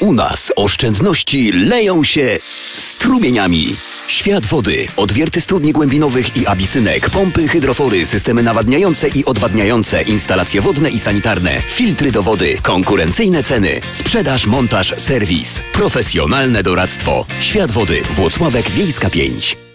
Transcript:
U nas oszczędności leją się strumieniami. Świat wody, odwierty studni głębinowych i abisynek, pompy, hydrofory, systemy nawadniające i odwadniające, instalacje wodne i sanitarne, filtry do wody, konkurencyjne ceny, sprzedaż, montaż, serwis, profesjonalne doradztwo. Świat wody, Włocławek, Wiejska 5.